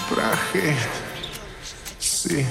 prachy si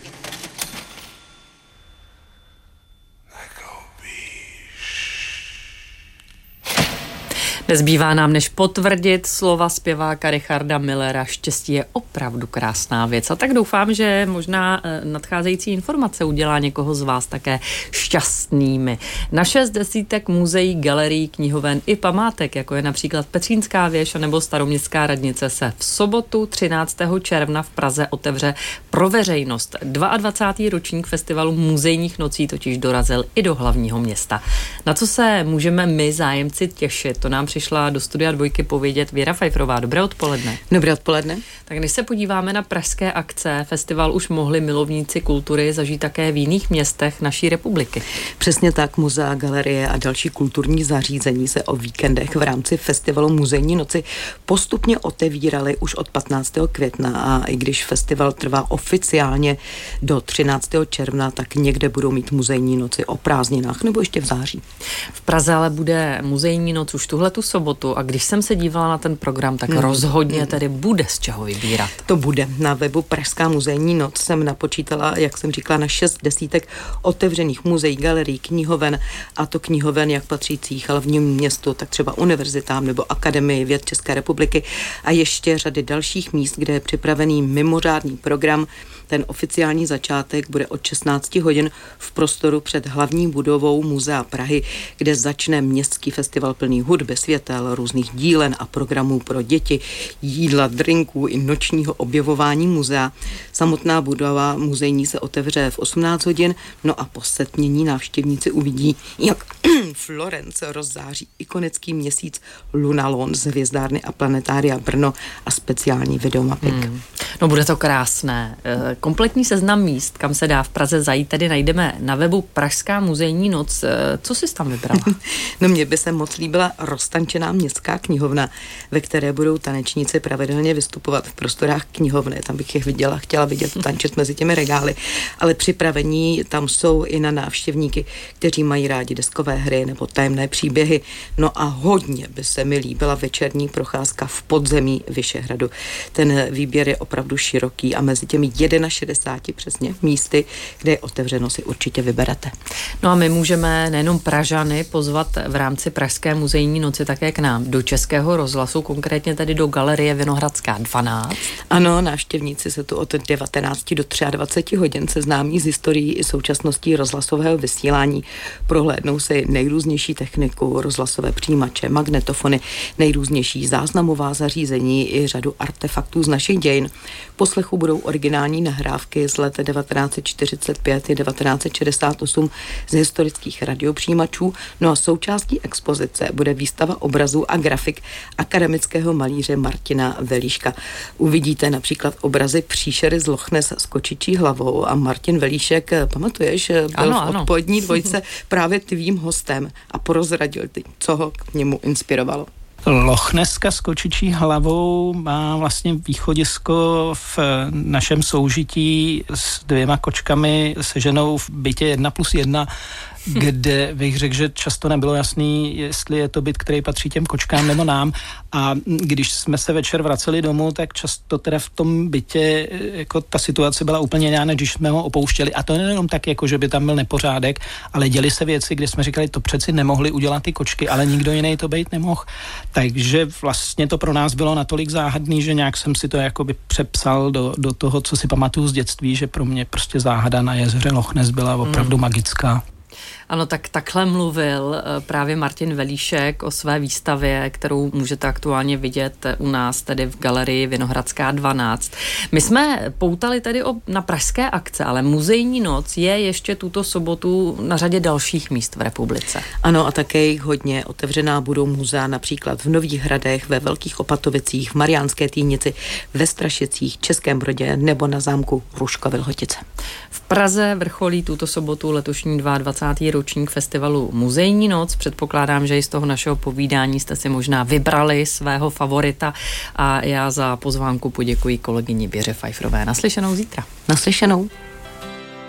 Nezbývá nám než potvrdit slova zpěváka Richarda Millera. Štěstí je opravdu krásná věc. A tak doufám, že možná nadcházející informace udělá někoho z vás také šťastnými. Na 6 desítek muzeí, galerií, knihoven i památek, jako je například Petřínská věž nebo Staroměstská radnice, se v sobotu 13. června v Praze otevře pro veřejnost. 22. ročník festivalu muzejních nocí totiž dorazil i do hlavního města. Na co se můžeme my, zájemci, těšit? To nám přišla do studia Dvojky povědět Věra Pfeifferová. Dobré odpoledne. Dobré odpoledne. Tak když se podíváme na pražské akce, festival už mohli milovníci kultury zažít také v jiných městech naší republiky. Přesně tak, muzea, galerie a další kulturní zařízení se o víkendech v rámci festivalu Muzejní noci postupně otevíraly už od 15. května a i když festival trvá oficiálně do 13. června, tak někde budou mít muzejní noci o prázdninách nebo ještě v září. V Praze ale bude muzejní noc už tuhletu sobotu a když jsem se dívala na ten program, tak rozhodně tedy bude z čeho vybírat. To bude. Na webu Pražská muzejní noc jsem napočítala, jak jsem říkala, na 6 desítek otevřených muzeí, galerií, knihoven, a to knihoven jak patřících hlavnímu městu, tak třeba univerzitám nebo Akademii věd České republiky a ještě řady dalších míst, kde je připravený mimořádný program. Ten oficiální začátek bude od 16 hodin v prostoru před hlavní budovou Muzea Prahy, kde začne městský festival plný hudby, světel, různých dílen a programů pro děti, jídla, drinků i nočního objevování muzea. Samotná budova muzejní se otevře v 18 hodin, no a po setmění návštěvníci uvidí, jak Florence rozzáří ikonický měsíc Lunalon z hvězdárny a planetária Brno a speciální videomapping. No bude to krásné. Kompletní seznam míst, kam se dá v Praze zajít, tedy najdeme na webu Pražská muzejní noc. Co jsi tam vybrala? No mně by se moc líbila roztančená městská knihovna, ve které budou tanečníci pravidelně vystupovat v prostorách knihovny. Tam bych je chtěla vidět tančit mezi těmi regály, ale připravení tam jsou i na návštěvníky, kteří mají rádi deskové hry nebo tajemné příběhy. No a hodně by se mi líbila večerní procházka v podzemí Vyšehradu. Ten výběr je opravdu široký a mezi těmi 61 přesně místy, kde je otevřeno, si určitě vyberete. No a my můžeme nejenom Pražany pozvat v rámci Pražské muzejní noci také k nám do Českého rozhlasu, konkrétně tedy do galerie Vinohradská 12. Ano, návštěvníci se tu od 19 do 23 hodin seznámí s historií i současností rozhlasového vysílání. Prohlédnou si nejrůznější techniku, rozhlasové přijímače, magnetofony, nejrůznější záznamová zařízení i řadu artefaktů z našich dějin. V poslechu budou originální nahrávky z let 1945 i 1968 z historických radiopřijímačů, no a součástí expozice bude výstava obrazů a grafik akademického malíře Martina Velíška. Uvidíte například obrazy příšery z Loch Ness s kočičí hlavou a Martin Velíšek, pamatuješ, byl v odpolední dvojce právě tvým hostem a prozradil ty, co ho k němu inspirovalo. Lochneska s kočičí hlavou má vlastně východisko v našem soužití s 2 kočkami se ženou v bytě 1+1, kde bych řekl, že často nebylo jasný, jestli je to byt, který patří těm kočkám nebo nám. A když jsme se večer vraceli domů, tak často teda v tom bytě jako ta situace byla úplně jiná, než když jsme ho opouštěli. A to nejenom tak, jako že by tam byl nepořádek, ale děly se věci, kde jsme říkali, to přeci nemohli udělat ty kočky, ale nikdo jiný to být nemohl. Takže vlastně to pro nás bylo natolik záhadný, že nějak jsem si to jakoby přepsal do toho, co si pamatuju z dětství, že pro mě prostě záhada na jezeře Loch Ness byla opravdu magická. Ano, tak takhle mluvil právě Martin Velíšek o své výstavě, kterou můžete aktuálně vidět u nás, tedy v galerii Vinohradská 12. My jsme poutali tedy na pražské akce, ale muzejní noc je ještě tuto sobotu na řadě dalších míst v republice. Ano, a také jich hodně. Otevřená budou muzea například v Nových Hradech, ve Velkých Opatovicích, v Mariánské Týnici, ve Strašicích, Českém Brodě nebo na zámku Ruškovy-Lhotice. V Praze vrcholí tuto sobotu letošní 22. ročník festivalu Muzejní noc. Předpokládám, že i z toho našeho povídání jste si možná vybrali svého favorita a já za pozvánku poděkuji kolegyni Věře Pfeifferové. Naslyšenou zítra. Naslyšenou.